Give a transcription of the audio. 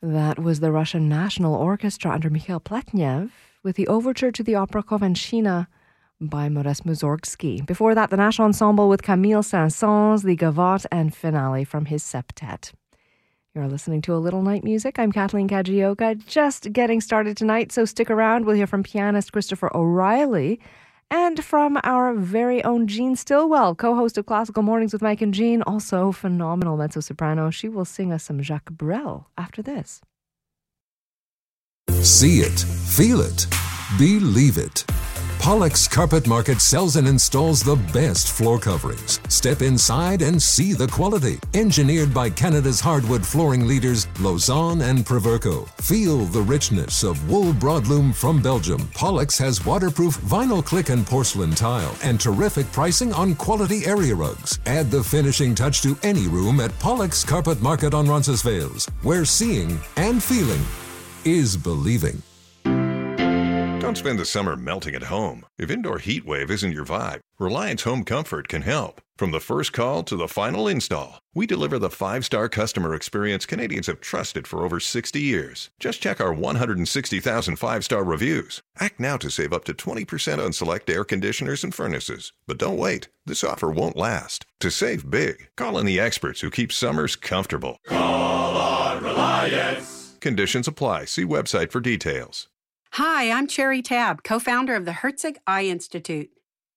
That was the Russian National Orchestra under Mikhail Pletnev with the overture to the opera Kovanshina by Modest Mussorgsky. Before that, the National Ensemble with Camille Saint-Saëns, the Gavotte, and Finale from his septet. You're listening to A Little Night Music. I'm Kathleen Kajioka, just getting started tonight, so stick around. We'll hear from pianist Christopher O'Reilly and from our very own Jean Stillwell, co-host of Classical Mornings with Mike and Jean, also phenomenal mezzo-soprano. She will sing us some Jacques Brel after this. See it, feel it, believe it. Pollock's Carpet Market sells and installs the best floor coverings. Step inside and see the quality. Engineered by Canada's hardwood flooring leaders, Lausanne and Proverco. Feel the richness of wool broadloom from Belgium. Pollock's has waterproof vinyl click and porcelain tile and terrific pricing on quality area rugs. Add the finishing touch to any room at Pollock's Carpet Market on Roncesvalles, where seeing and feeling is believing. Don't spend the summer melting at home. If indoor heat wave isn't your vibe, Reliance Home Comfort can help. From the first call to the final install, we deliver the 5-star customer experience Canadians have trusted for over 60 years. Just check our 160,000 5-star reviews. Act now to save up to 20% on select air conditioners and furnaces. But don't wait. This offer won't last. To save big, call in the experts who keep summers comfortable. Call on Reliance. Conditions apply. See website for details. Hi, I'm Cherry Tabb, co-founder of the Herzig Eye Institute.